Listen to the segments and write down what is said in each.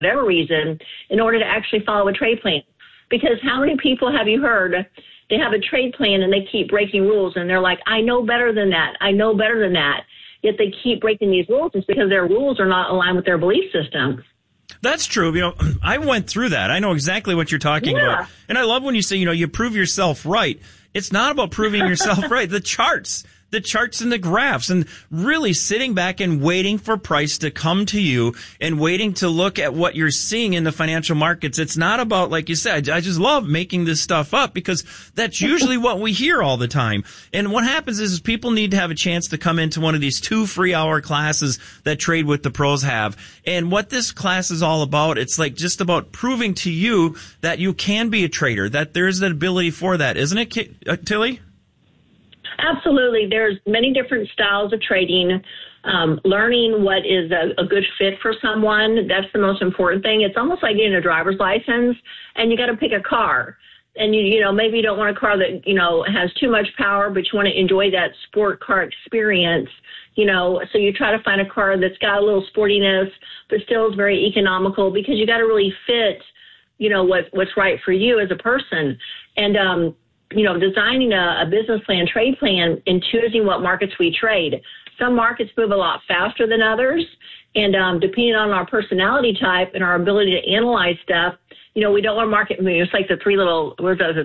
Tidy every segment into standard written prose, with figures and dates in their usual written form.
whatever reason, in order to actually follow a trade plan. Because how many people have you heard, they have a trade plan and they keep breaking rules and they're like, I know better than that. I know better than that. Yet they keep breaking these rules. It's because their rules are not aligned with their belief system. That's true. You know, I went through that. I know exactly what you're talking about. And I love when you say, you know, you prove yourself right. It's not about proving yourself right. The charts and the graphs, and really sitting back and waiting for price to come to you and waiting to look at what you're seeing in the financial markets. It's not about, like you said, I just love making this stuff up because that's usually what we hear all the time. And what happens is people need to have a chance to come into one of these 2 free-hour classes that Trade with the Pros have. And what this class is all about, it's like just about proving to you that you can be a trader, that there's an ability for that. Isn't it, Tilly? Absolutely. There's many different styles of trading. Learning what is a good fit for someone, that's the most important thing. It's almost like getting a driver's license, and you got to pick a car. And, you know, maybe you don't want a car that, you know, has too much power, but you want to enjoy that sport car experience, you know. So you try to find a car that's got a little sportiness, but still is very economical, because you got to really fit, you know, what's right for you as a person. And, you know, designing a business plan, trade plan, and choosing what markets we trade. Some markets move a lot faster than others. And depending on our personality type and our ability to analyze stuff, you know, we don't want market moves. It's like the three little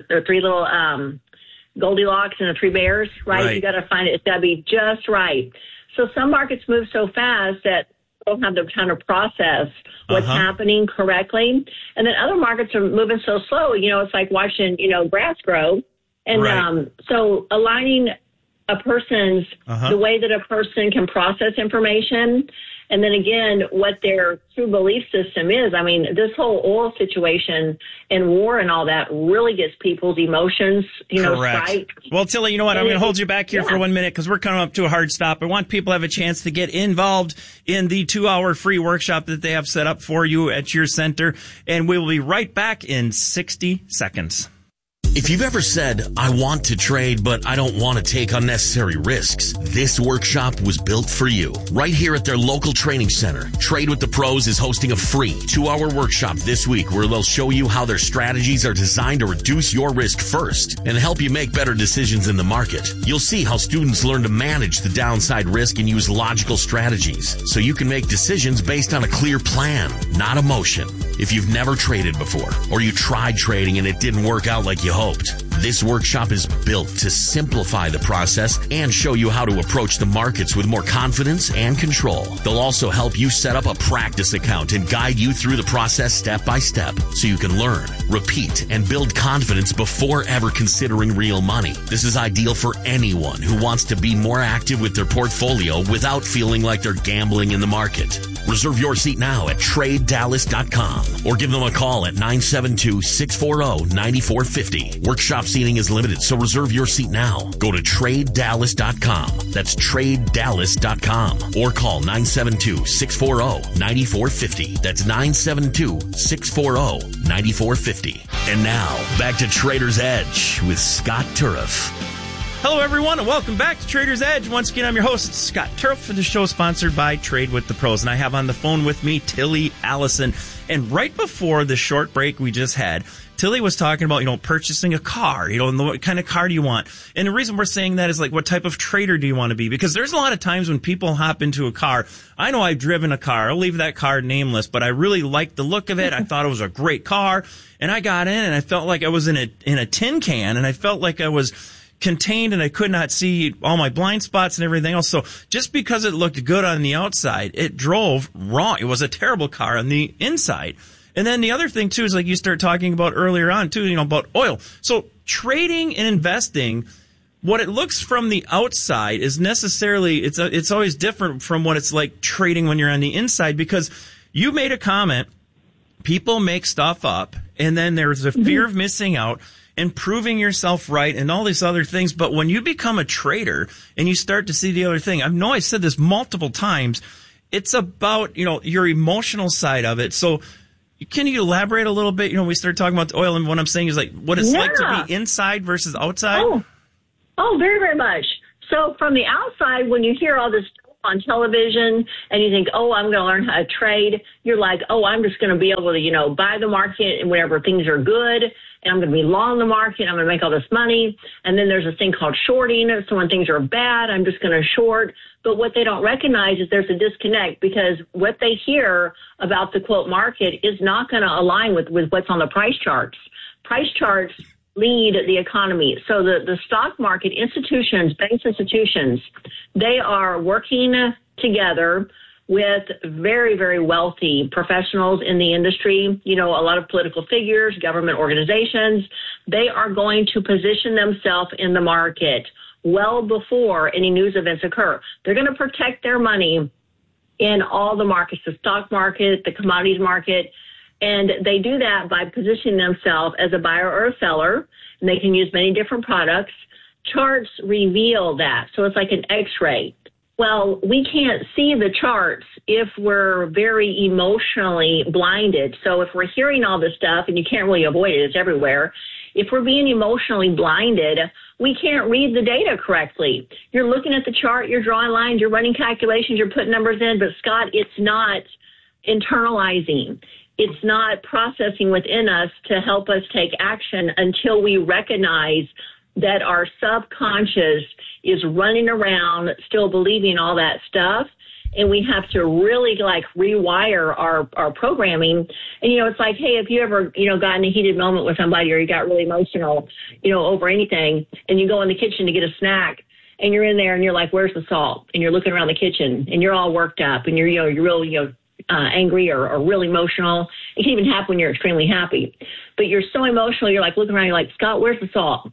Goldilocks and the 3 bears, right? You got to find it. It's got to be just right. So some markets move so fast that don't have the time to process what's happening correctly. And then other markets are moving so slow, you know, it's like watching, you know, grass grow. And so aligning a person's, the way that a person can process information, and then again, what their true belief system is. I mean, this whole oil situation and war and all that really gets people's emotions, you know, right. Well, Tilly, you know what? I'm going to hold you back here for 1 minute because we're coming up to a hard stop. I want people to have a chance to get involved in the 2-hour free workshop that they have set up for you at your center. And we will be right back in 60 seconds. If you've ever said, I want to trade, but I don't want to take unnecessary risks, this workshop was built for you. Right here at their local training center, Trade with the Pros is hosting a free 2-hour workshop this week where they'll show you how their strategies are designed to reduce your risk first and help you make better decisions in the market. You'll see how students learn to manage the downside risk and use logical strategies so you can make decisions based on a clear plan, not emotion. If you've never traded before, or you tried trading and it didn't work out like you hoped, this workshop is built to simplify the process and show you how to approach the markets with more confidence and control. They'll also help you set up a practice account and guide you through the process step by step so you can learn, repeat, and build confidence before ever considering real money. This is ideal for anyone who wants to be more active with their portfolio without feeling like they're gambling in the market. Reserve your seat now at TradeDallas.com or give them a call at 972-640-9450. Workshop seating is limited, so reserve your seat now. Go to TradeDallas.com. That's TradeDallas.com or call 972-640-9450. That's 972-640-9450. And now, back to Trader's Edge with Scott Turf. Hello, everyone, and welcome back to Trader's Edge. Once again, I'm your host, Scott Turf, and the show is sponsored by Trade with the Pros. And I have on the phone with me Tilly Allison. And right before the short break we just had, Tilly was talking about, you know, purchasing a car, you know, and what kind of car do you want? And the reason we're saying that is, like, what type of trader do you want to be? Because there's a lot of times when people hop into a car. I know I've driven a car. I'll leave that car nameless, but I really liked the look of it. I thought it was a great car. And I got in and I felt like I was in a tin can, and I felt like I was contained and I could not see all my blind spots and everything else. So just because it looked good on the outside, it drove wrong. It was a terrible car on the inside. And then the other thing too is, like you start talking about earlier on too, you know, about oil. So trading and investing, what it looks from the outside is necessarily, it's always different from what it's like trading when you're on the inside, because you made a comment, people make stuff up, and then there's a fear of missing out and proving yourself right and all these other things. But when you become a trader and you start to see the other thing, I know I said this multiple times, it's about, you know, your emotional side of it. So can you elaborate a little bit? You know, we started talking about the oil, and what I'm saying is, like, what it's like to be inside versus outside. Oh, very, very much. So from the outside, when you hear all this on television and you think, oh, I'm going to learn how to trade. You're like, oh, I'm just going to be able to, buy the market and whenever things are good, and I'm going to be long the market. I'm going to make all this money. And then there's this thing called shorting. So when things are bad, I'm just going to short. But what they don't recognize is there's a disconnect, because what they hear about the quote market is not going to align with what's on the price charts. Price charts lead the economy. So the stock market, institutions, banks, institutions, they are working together with very, very wealthy professionals in the industry, a lot of political figures, government organizations. They are going to position themselves in the market well before any news events occur. They're going to protect their money in all the markets, the stock market, the commodities market, and they do that by positioning themselves as a buyer or a seller, and they can use many different products. Charts reveal that, so it's like an X-ray. Well, we can't see the charts if we're very emotionally blinded. So if we're hearing all this stuff, and you can't really avoid it, it's everywhere. If we're being emotionally blinded, we can't read the data correctly. You're looking at the chart, you're drawing lines, you're running calculations, you're putting numbers in, but Scott, it's not internalizing. It's not processing within us to help us take action until we recognize that our subconscious is running around still believing all that stuff. And we have to really rewire our programming. And, it's like, hey, if you ever, got in a heated moment with somebody, or you got really emotional, over anything, and you go in the kitchen to get a snack, and you're in there and you're like, where's the salt? And you're looking around the kitchen and you're all worked up and you're real, angry or really emotional. It can even happen when you're extremely happy, but you're so emotional. You're like looking around, you're like, Scott, where's the salt?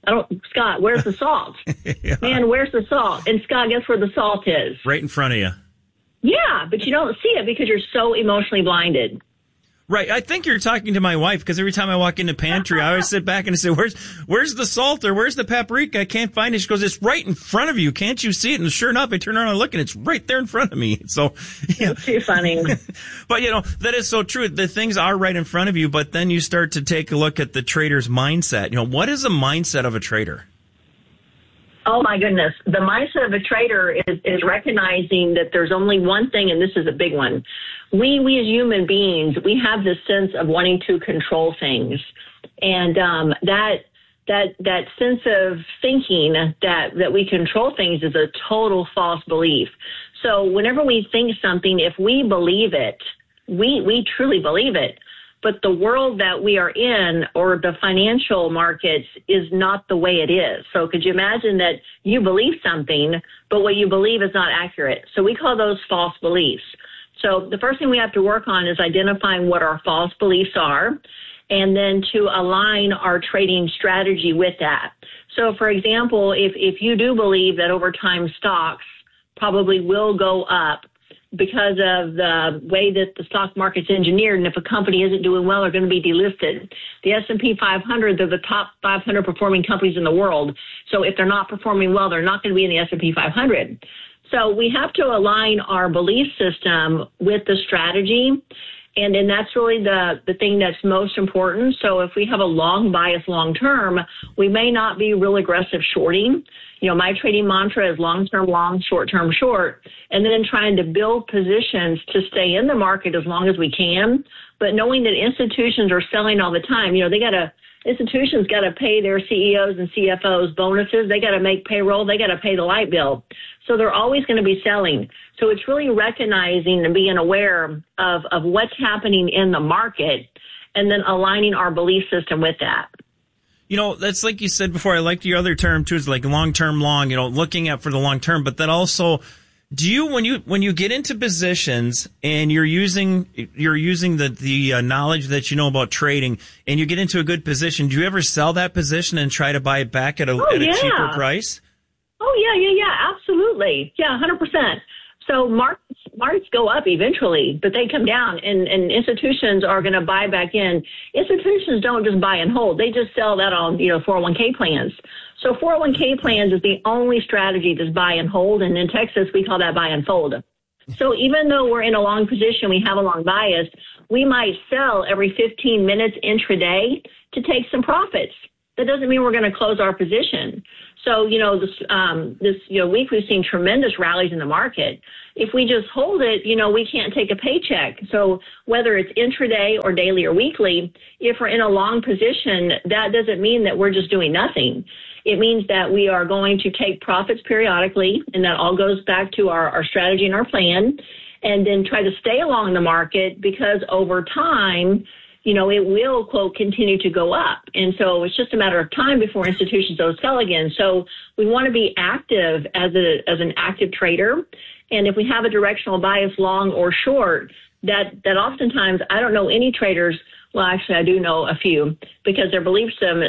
Scott, where's the salt? Yeah. Man, where's the salt? And Scott, guess where the salt is? Right in front of you. Yeah, but you don't see it because you're so emotionally blinded. Right. I think you're talking to my wife, because every time I walk in the pantry, I always sit back and say, where's the salt, or where's the paprika? I can't find it. She goes, it's right in front of you. Can't you see it? And sure enough, I turn around and look, and it's right there in front of me. So, It's too funny. But, that is so true. The things are right in front of you, but then you start to take a look at the trader's mindset. What is the mindset of a trader? Oh, my goodness. The mindset of a trader is recognizing that there's only one thing, and this is a big one. We as human beings, we have this sense of wanting to control things. And that sense of thinking that we control things is a total false belief. So whenever we think something, if we believe it, we truly believe it. But the world that we are in, or the financial markets, is not the way it is. So could you imagine that you believe something, but what you believe is not accurate? So we call those false beliefs. So the first thing we have to work on is identifying what our false beliefs are, and then to align our trading strategy with that. So, for example, if you do believe that over time stocks probably will go up because of the way that the stock market's engineered, and if a company isn't doing well, they're going to be delisted. The S&P 500, they're the top 500 performing companies in the world. So if they're not performing well, they're not going to be in the S&P 500. So we have to align our belief system with the strategy. And then that's really the thing that's most important. So if we have a long bias long term, we may not be real aggressive shorting. My trading mantra is long-term long, short-term short, and then trying to build positions to stay in the market as long as we can. But knowing that institutions are selling all the time, institutions got to pay their CEOs and CFOs bonuses. They got to make payroll. They got to pay the light bill. So they're always going to be selling. So it's really recognizing and being aware of what's happening in the market, and then aligning our belief system with that. That's like you said before. I liked your other term too. It's like long-term long, looking at for the long term. But then also, do you, when you get into positions and you're using the knowledge that you know about trading, and you get into a good position, do you ever sell that position and try to buy it back at a cheaper price? Oh, yeah, absolutely. Yeah, 100%. So markets go up eventually, but they come down, and institutions are going to buy back in. Institutions don't just buy and hold. They just sell that on, 401k plans. So 401k plans is the only strategy that's buy and hold, and in Texas, we call that buy and fold. So even though we're in a long position, we have a long bias, we might sell every 15 minutes intraday to take some profits. that doesn't mean we're going to close our position. So, this week we've seen tremendous rallies in the market. If we just hold it, we can't take a paycheck. So whether it's intraday or daily or weekly, if we're in a long position, that doesn't mean that we're just doing nothing. It means that we are going to take profits periodically, and that all goes back to our strategy and our plan, and then try to stay along the market, because over time, it will, quote, continue to go up. And so it's just a matter of time before institutions will sell again. So we want to be active as an active trader. And if we have a directional bias, long or short, that oftentimes, I don't know any traders, well, actually, I do know a few, because their belief system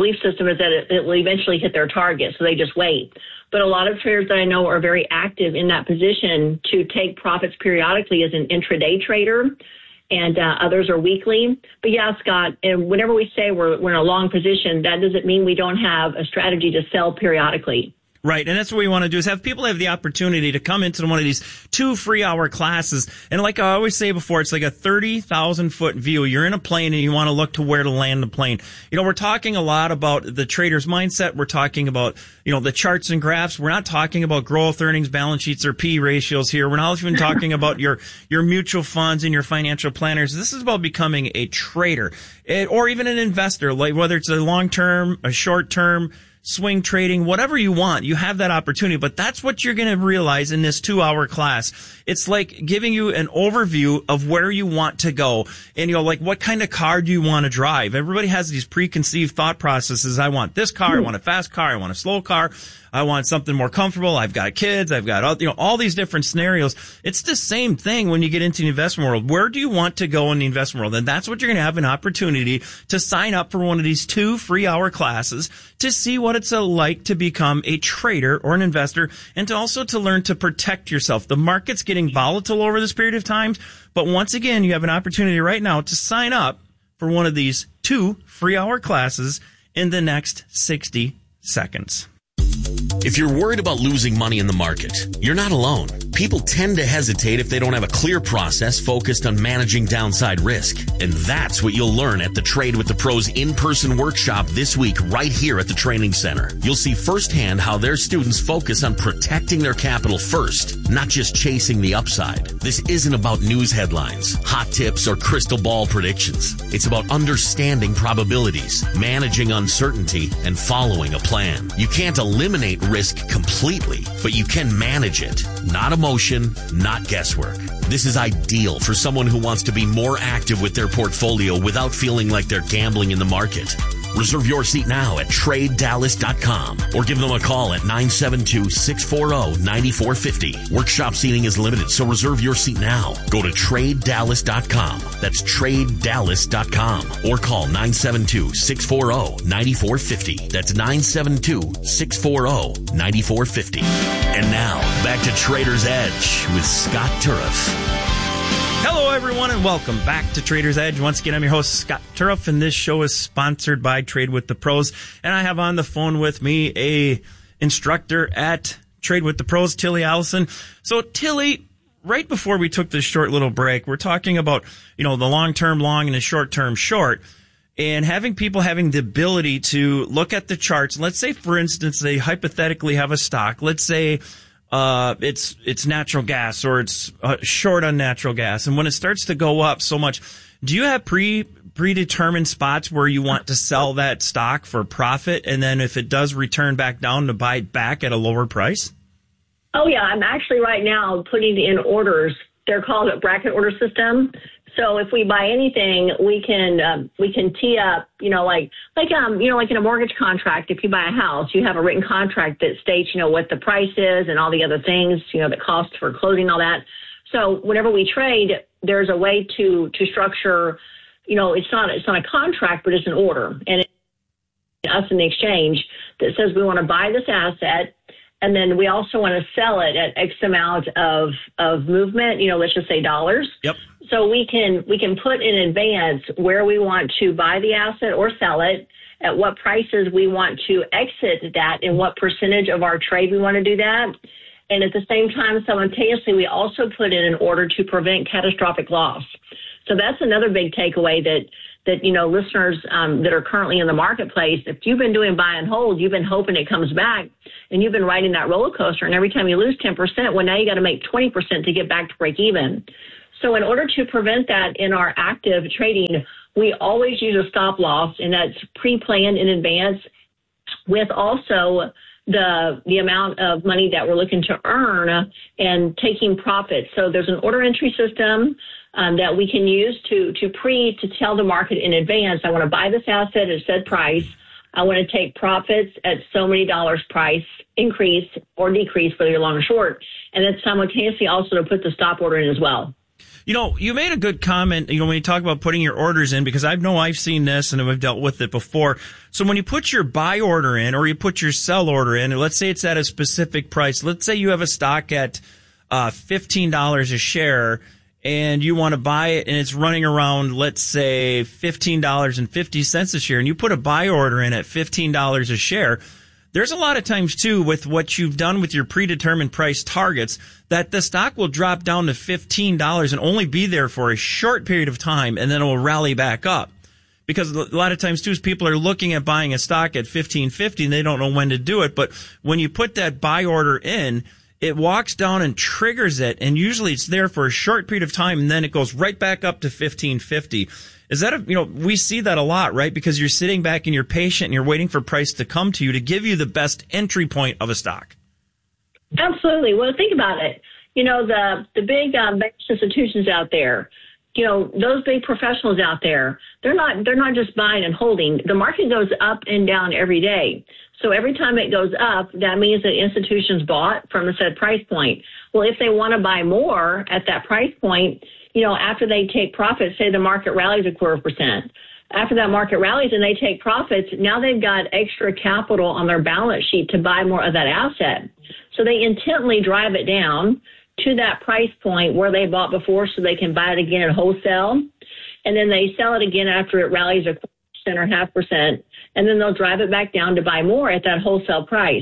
is that it will eventually hit their target, so they just wait. But a lot of traders that I know are very active in that position to take profits periodically as an intraday trader, and others are weekly. But yeah, Scott, and whenever we say we're in a long position, that doesn't mean we don't have a strategy to sell periodically. Right, and that's what we want to do, is have people have the opportunity to come into one of these 2 free-hour classes. And like I always say before, it's like a 30,000-foot view. You're in a plane and you want to look to where to land the plane. We're talking a lot about the trader's mindset. We're talking about, the charts and graphs. We're not talking about growth, earnings, balance sheets, or P ratios here. We're not even talking about your mutual funds and your financial planners. This is about becoming a trader, or even an investor, like whether it's a long-term, a short-term, swing trading, whatever you want, you have that opportunity. But that's what you're going to realize in this 2-hour class. It's like giving you an overview of where you want to go. And, like what kind of car do you want to drive? Everybody has these preconceived thought processes. I want this car. I want a fast car. I want a slow car. I want something more comfortable. I've got kids. I've got, all these different scenarios. It's the same thing when you get into the investment world. Where do you want to go in the investment world? And that's what you're going to have an opportunity to sign up for one of these 2 free-hour classes to see what it's like to become a trader or an investor, and to also to learn to protect yourself. The market's getting volatile over this period of time, but once again, you have an opportunity right now to sign up for one of these 2 free-hour classes in the next 60 seconds. If you're worried about losing money in the market, you're not alone. People tend to hesitate if they don't have a clear process focused on managing downside risk. And that's what you'll learn at the Trade with the Pros in-person workshop this week right here at the Training Center. You'll see firsthand how their students focus on protecting their capital first, not just chasing the upside. This isn't about news headlines, hot tips, or crystal ball predictions. It's about understanding probabilities, managing uncertainty, and following a plan. You can't eliminate risk completely, but you can manage it. Not emotion, not guesswork. This is ideal for someone who wants to be more active with their portfolio without feeling like they're gambling in the market. Reserve your seat now at TradeDallas.com or give them a call at 972-640-9450. Workshop seating is limited, so reserve your seat now. Go to TradeDallas.com. That's TradeDallas.com or call 972-640-9450. That's 972-640-9450. And now, back to Trader's Edge with Scott Turef. Hello, everyone, and welcome back to Trader's Edge. Once again, I'm your host, Scott Turef, and this show is sponsored by Trade with the Pros. And I have on the phone with me a instructor at Trade with the Pros, Tilly Allison. So, Tilly, right before we took this short little break, we're talking about, the long-term long and the short-term short, and having people having the ability to look at the charts. Let's say, for instance, they hypothetically have a stock. Let's say it's natural gas, or it's short on natural gas. And when it starts to go up so much, do you have predetermined spots where you want to sell that stock for profit? And then if it does return back down, to buy it back at a lower price? Oh, yeah. I'm actually right now putting in orders. They're called a bracket order system. So if we buy anything, we can tee up, like in a mortgage contract. If you buy a house, you have a written contract that states, what the price is and all the other things, the cost for closing, all that. So whenever we trade, there's a way to structure, it's not a contract, but it's an order, and it's us in the exchange that says we want to buy this asset. And then we also want to sell it at X amount of movement, let's just say dollars. Yep. So we can put in advance where we want to buy the asset or sell it, at what prices we want to exit that, and what percentage of our trade we want to do that. And at the same time, simultaneously, we also put in an order to prevent catastrophic loss. So that's another big takeaway, that that, listeners that are currently in the marketplace, if you've been doing buy and hold, you've been hoping it comes back, and you've been riding that roller coaster, and every time you lose 10%, well, now you got to make 20% to get back to break even. So in order to prevent that in our active trading, we always use a stop loss, and that's pre-planned in advance with also the amount of money that we're looking to earn and taking profits. So there's an order entry system that we can use to tell the market in advance, I want to buy this asset at said price. I want to take profits at so many dollars price increase or decrease, whether you're long or short, and then simultaneously also to put the stop order in as well. You made a good comment, when you talk about putting your orders in, because I've seen this and I've dealt with it before. So when you put your buy order in or you put your sell order in, and let's say it's at a specific price, let's say you have a stock at $15 a share and you want to buy it and it's running around, let's say $15.50 a share, and you put a buy order in at $15 a share. There's a lot of times, too, with what you've done with your predetermined price targets, that the stock will drop down to $15 and only be there for a short period of time, and then it will rally back up. Because a lot of times, too, people are looking at buying a stock at $15.50 and they don't know when to do it. But when you put that buy order in, it walks down and triggers it, and usually it's there for a short period of time, and then it goes right back up to $15.50. Is that we see that a lot, right? Because you're sitting back and you're patient and you're waiting for price to come to you to give you the best entry point of a stock. Absolutely. Well, think about it. The big institutions out there, those big professionals out there, they're not just buying and holding. The market goes up and down every day. So every time it goes up, that means that institutions bought from a said price point. Well, if they want to buy more at that price point, after they take profits, say the market rallies 0.25%. After that market rallies and they take profits, now they've got extra capital on their balance sheet to buy more of that asset. So they intently drive it down to that price point where they bought before so they can buy it again at wholesale. And then they sell it again after it rallies 0.25% or 0.5%. And then they'll drive it back down to buy more at that wholesale price.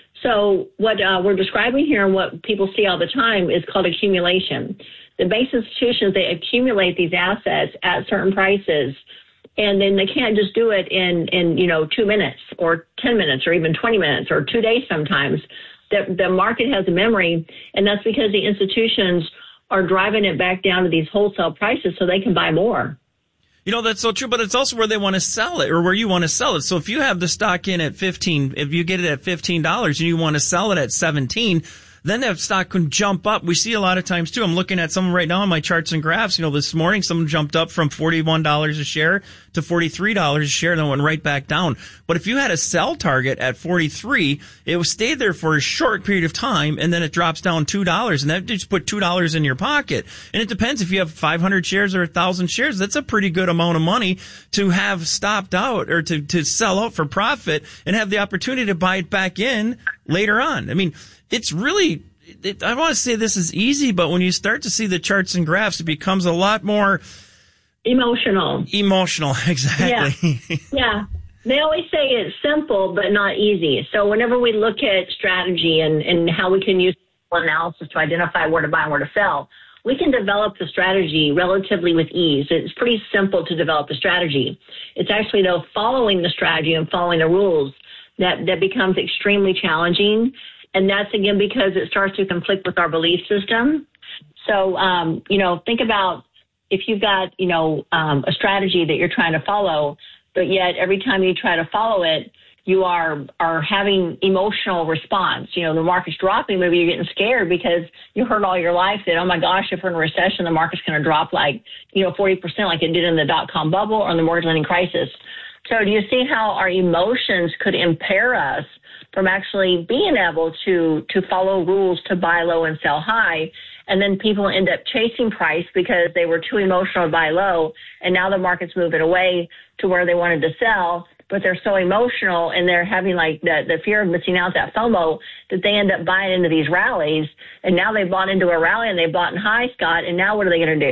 So what we're describing here and what people see all the time is called accumulation. The base institutions, they accumulate these assets at certain prices, and then they can't just do it in 2 minutes or 10 minutes or even 20 minutes or 2 days sometimes. The market has a memory, and that's because the institutions are driving it back down to these wholesale prices so they can buy more. That's so true, but it's also where they want to sell it or where you want to sell it. So if you have the stock in at 15, if you get it at $15 and you want to sell it at 17, then that stock can jump up. We see a lot of times, too. I'm looking at some right now on my charts and graphs. This morning, someone jumped up from $41 a share to $43 a share and then went right back down. But if you had a sell target at 43, it will stay there for a short period of time, and then it drops down $2, and that just put $2 in your pocket. And it depends if you have 500 shares or 1,000 shares. That's a pretty good amount of money to have stopped out or to sell out for profit and have the opportunity to buy it back in later on. It's really, I want to say this is easy, but when you start to see the charts and graphs, it becomes a lot more emotional, exactly. Yeah. They always say it's simple, but not easy. So whenever we look at strategy and how we can use analysis to identify where to buy and where to sell, we can develop the strategy relatively with ease. It's pretty simple to develop a strategy. It's actually, though, following the strategy and following the rules that becomes extremely challenging. And that's, again, because it starts to conflict with our belief system. So, think about if you've got, a strategy that you're trying to follow, but yet every time you try to follow it, you are having emotional response. The market's dropping. Maybe you're getting scared because you heard all your life that, oh, my gosh, if we're in a recession, the market's going to drop 40% like it did in the dot-com bubble or in the mortgage lending crisis. So do you see how our emotions could impair us from actually being able to follow rules to buy low and sell high? And then people end up chasing price because they were too emotional to buy low, and now the market's moving away to where they wanted to sell, but they're so emotional and they're having the fear of missing out, that FOMO, that they end up buying into these rallies. And now they bought into a rally and they bought in high, Scott, and now what are they going to do?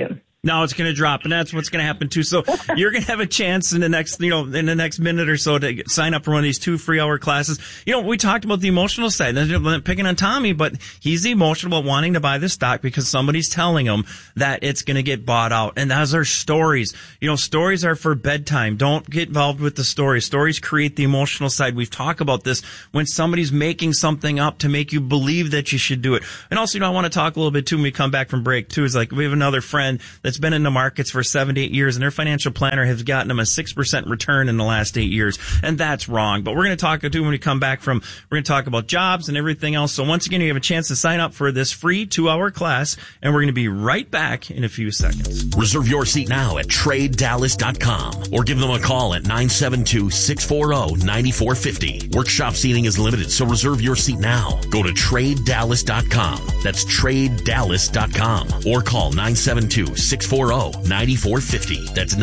No, it's going to drop, and that's what's going to happen too. So you're going to have a chance in the next minute or so to sign up for one of these 2 free hour classes. We talked about the emotional side, picking on Tommy, but he's emotional about wanting to buy this stock because somebody's telling him that it's going to get bought out. And those are stories. Stories are for bedtime. Don't get involved with the stories. Stories create the emotional side. We've talked about this when somebody's making something up to make you believe that you should do it. And also, I want to talk a little bit too when we come back from break too. Is like we have another friend that's been in the markets for 7 to 8 years, and their financial planner has gotten them a 6% return in the last 8 years, and that's wrong. But we're going to talk too when we come back we're going to talk about jobs and everything else. So once again, you have a chance to sign up for this free 2-hour class, and we're going to be right back in a few seconds. Reserve your seat now at TradeDallas.com or give them a call at 972-640-9450. Workshop seating is limited, so reserve your seat now. Go to TradeDallas.com. That's TradeDallas.com or call 972-640-9450. That's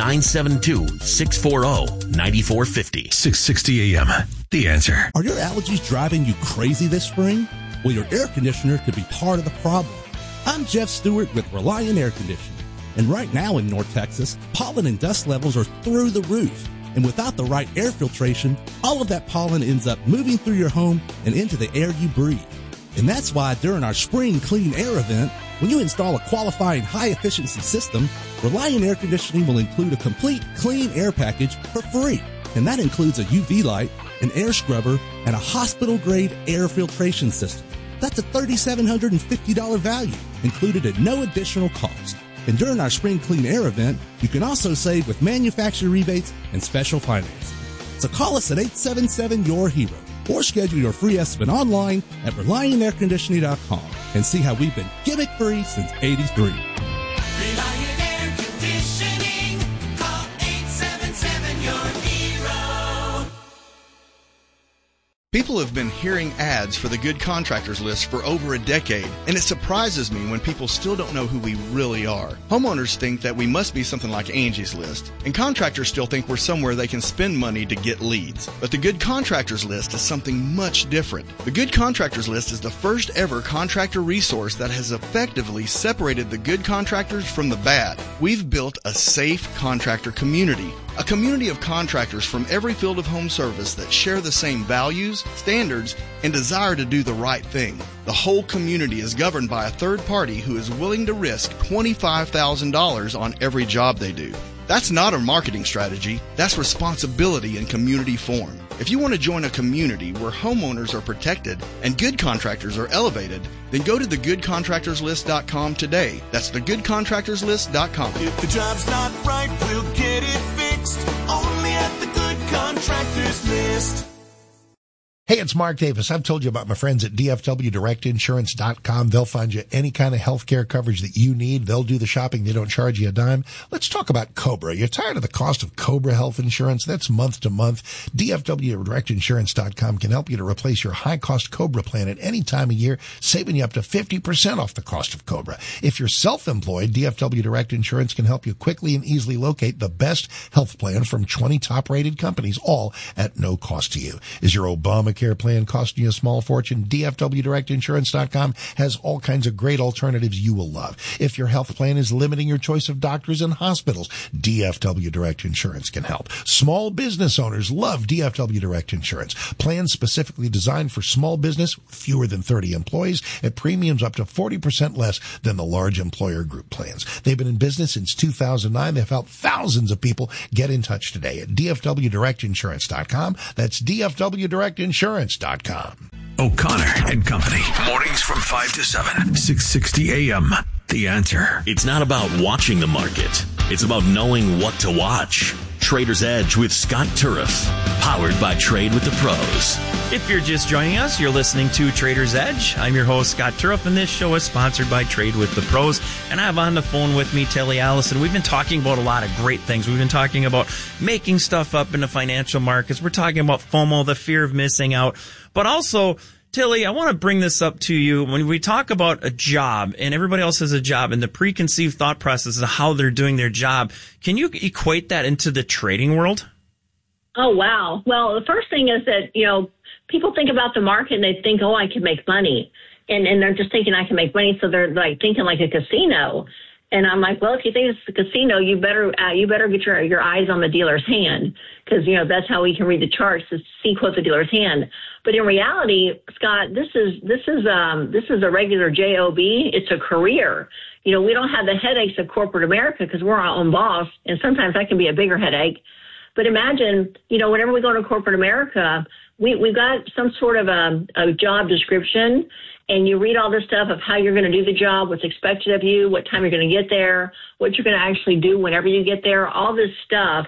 972-640-9450. 660 AM. The Answer. Are your allergies driving you crazy this spring? Well, your air conditioner could be part of the problem. I'm Jeff Stewart with Reliant Air Conditioning. And right now in North Texas, pollen and dust levels are through the roof. And without the right air filtration, all of that pollen ends up moving through your home and into the air you breathe. And that's why during our Spring Clean Air event, when you install a qualifying high-efficiency system, Reliant Air Conditioning will include a complete clean air package for free. And that includes a UV light, an air scrubber, and a hospital-grade air filtration system. That's a $3,750 value, included at no additional cost. And during our Spring Clean Air event, you can also save with manufacturer rebates and special financing. So call us at 877-YOUR-HERO or schedule your free estimate online at ReliantAirConditioning.com and see how we've been gimmick-free since '83. Reliant Air Conditioning. Call 877-YOUR-HERO. People have been hearing ads for the Good Contractors List for over a decade, and it surprises me when people still don't know who we really are. Homeowners think that we must be something like Angie's List, and contractors still think we're somewhere they can spend money to get leads. But the Good Contractors List is something much different. The Good Contractors List is the first ever contractor resource that has effectively separated the good contractors from the bad. We've built a safe contractor community. A community of contractors from every field of home service that share the same values, standards, and desire to do the right thing. The whole community is governed by a third party who is willing to risk $25,000 on every job they do. That's not a marketing strategy. That's responsibility in community form. If you want to join a community where homeowners are protected and good contractors are elevated, then go to thegoodcontractorslist.com today. That's thegoodcontractorslist.com. If the job's not right, we'll get it fixed. Only at the Good Contractors List. Hey, it's Mark Davis. I've told you about my friends at DFWDirectInsurance.com. They'll find you any kind of health care coverage that you need. They'll do the shopping. They don't charge you a dime. Let's talk about Cobra. You're tired of the cost of Cobra health insurance? That's month to month. DFWDirectInsurance.com can help you to replace your high-cost Cobra plan at any time of year, saving you up to 50% off the cost of Cobra. If you're self-employed, DFW Direct Insurance can help you quickly and easily locate the best health plan from 20 top-rated companies, all at no cost to you. Is your Obamacare plan costing you a small fortune? DFWDirectInsurance.com has all kinds of great alternatives you will love. If your health plan is limiting your choice of doctors and hospitals, DFW Direct Insurance can help. Small business owners love DFW Direct Insurance. Plans specifically designed for small business, fewer than 30 employees, at premiums up to 40% less than the large employer group plans. They've been in business since 2009. They've helped thousands of people. Get in touch today at DFWDirectInsurance.com. That's DFWDirectInsurance.com. O'Connor and Company. Mornings from 5 to 7. 660 AM. The Answer. It's not about watching the market. It's about knowing what to watch. Trader's Edge with Scott Turriff. Powered by Trade with the Pros. If you're just joining us, you're listening to Trader's Edge. I'm your host, Scott Turriff, and this show is sponsored by Trade with the Pros. And I have on the phone with me Tilly Allison. We've been talking about a lot of great things. We've been talking about making stuff up in the financial markets. We're talking about FOMO, the fear of missing out. But also, Tilly, I want to bring this up to you. When we talk about a job, and everybody else has a job, and the preconceived thought process of how they're doing their job, can you equate that into the trading world? Oh, wow. Well, the first thing is that, people think about the market and they think, oh, I can make money. And they're just thinking I can make money. So they're like thinking like a casino. And I'm like, well, if you think it's a casino, you better get your eyes on the dealer's hand, because, you know, that's how we can read the charts, is see quote the dealer's hand. But in reality, Scott, this is a regular job. It's a career. You know, we don't have the headaches of corporate America because we're our own boss, and sometimes that can be a bigger headache. But imagine, you know, whenever we go to corporate America, we've got some sort of a job description, and you read all this stuff of how you're going to do the job, what's expected of you, what time you're going to get there, what you're going to actually do whenever you get there, all this stuff